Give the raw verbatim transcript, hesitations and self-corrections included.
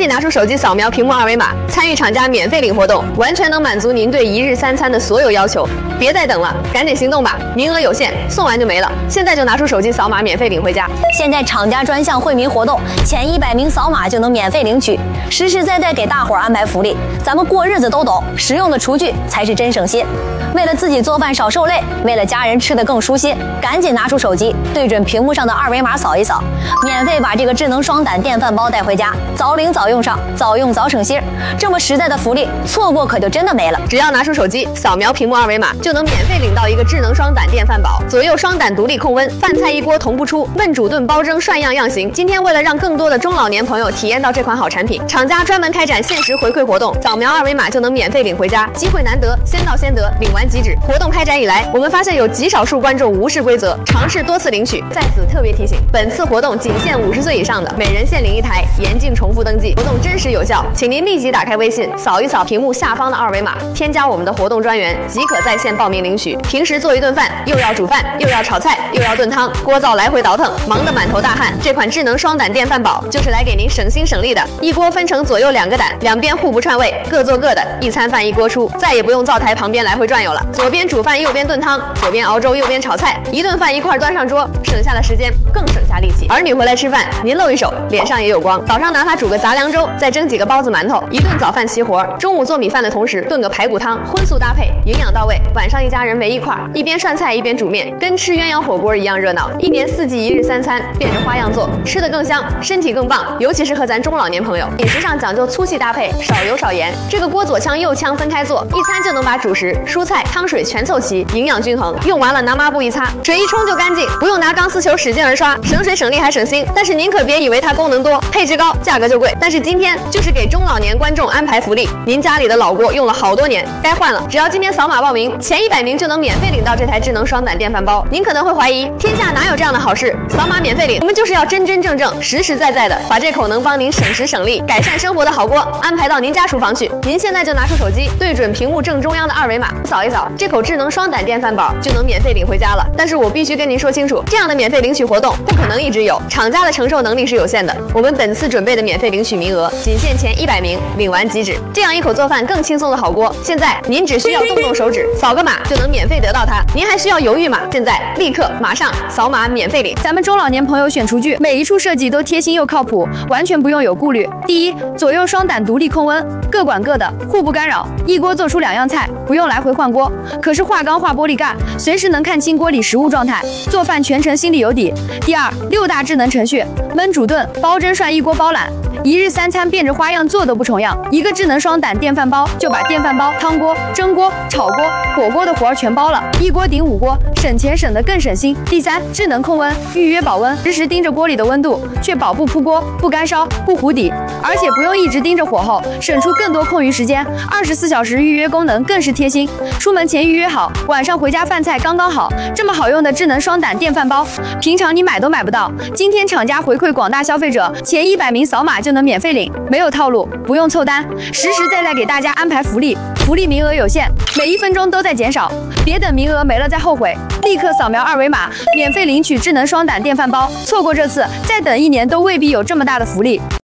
紧拿出手机扫描屏幕二维码，参与厂家免费领活动，完全能满足您对一日三餐的所有要求。别再等了，赶紧行动吧！名额有限，送完就没了。现在就拿出手机扫码免费领回家。 现在厂家专项惠民活动，前一百名扫码就能免费领取，实实在在给大伙儿安排福利。咱们过日子都懂，实用的厨具才是真省心。为了自己做饭少受累，为了家人吃得更舒心，赶紧拿出手机，对准屏幕上的二维码扫一扫，免费把这个智能双胆电饭煲带回家，早领早用上，早用早省心。这么实在的福利，错过可就真的没了。 只要拿出手机扫描屏幕二维码，就能免费领到一个智能双胆电饭煲，左右双胆独立控温，饭菜一锅同步出，焖煮炖煲蒸涮样样行。今天为了让更多的中老年朋友体验到这款好产品，厂家专门开展限时回馈活动，扫描二维码就能免费领回家，机会难得，先到先得，领完即止。活动开展以来，我们发现有极少数观众无视规则，尝试多次领取。在此特别提醒，本次活动仅限五十岁以上的，每人限领一台，严禁重复登记。活动真实有效，请您立即打开微信，扫一扫屏幕下方的二维码，添加我们的活动专员，即可在线报名领取。平时做一顿饭，又要煮饭，又要炒菜，又要炖汤，锅灶来回倒腾，忙得满头大汗。这款智能双胆电饭煲就是来给您省心省力的，一锅分成左右两个胆，两边互不串味，各做各的，一餐饭一锅出，再也不用灶台旁边来回转悠了。左边煮饭，右边炖汤，左边熬粥，右边炒菜，一顿饭一块端上桌，省下了时间，更省下力气。儿女回来吃饭，您露一手，脸上也有光。早上拿它煮个杂粮粥，再蒸几个包子馒头，一顿早饭齐活。中午做米饭的同时炖个排骨汤，荤素搭配，营养到位。晚上一家人围一块，一边涮菜一边煮面，跟吃鸳鸯火锅一样热闹。一年四季一日三餐，变着花样做，吃得更香，身体更棒。尤其适合咱中老年朋友，饮食上讲究粗细搭配，少油少盐。这个锅左腔右腔分开做，一餐就能把主食、蔬菜、汤水全凑齐，营养均衡。用完了拿抹布一擦，水一冲就干净，不用拿钢丝球使劲儿刷，省水省力还省心。但是您可别以为它功能多，配置高，价格就贵。但是今天就是给中老年观众安排福利，您家里的老锅用了好多年，该换了。只要今天扫码报名，前一百名就能免费领到这台智能双胆电饭煲。您可能会怀疑，天下哪有这样的好事？扫码免费领，我们就是要真真正正、实实在在的把这口能帮您省时省力、改善生活的好锅安排到您家厨房去。您现在就拿出手机，对准屏幕正中央的二维码，扫一扫，这口智能双胆电饭煲就能免费领回家了。但是我必须跟您说清楚，这样的免费领取活动不可能一直有，厂家的承受能力是有限的。我们本次准备的免费领取名额仅限前一百名，领完即止。这样一口做饭更轻松的好锅，现在您只需要动动手指，扫个码就能免费得到它。您还需要犹豫吗？现在立刻马上扫码免费领。 咱们中老年朋友选厨具，每一处设计都贴心又靠谱，完全不用有顾虑。第一，左右双胆独立控温，各管各的，互不干扰，一锅做出两样菜，不用来回换锅。可是化钢化玻璃盖，随时能看清锅里食物状态，做饭全程心里有底。第二，六大智能程序，焖煮炖、煲蒸涮一锅包揽，一日三餐变着花样做都不重样。一个智能双胆电饭煲就把电饭煲、汤锅、蒸锅、炒锅、火锅的活儿全包了，一锅顶五锅，省钱省得更省心。第三，智能控温，预约保温，实时盯着锅里的温度，确保不扑锅、不干烧、不糊底，而且不用一直盯着火候，省出更多空余时间。二十四小时预约功能更是贴心，出门前预约好，晚上回家饭菜刚刚好。这么好用的智能双胆电饭煲，平常你买都买不到。今天厂家回馈广大消费者，前一百名扫码就能免费领，没有套路，不用凑单，实实在在给大家安排福利。福利名额有限，每一分钟都在减少，别等名额没了再后悔。立刻扫描二维码，免费领取智能双胆电饭煲。错过这次，再等一年都未必有这么大的福利。